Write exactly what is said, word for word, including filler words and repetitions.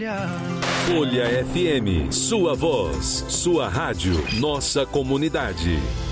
Folha F M, sua voz, sua rádio, nossa comunidade.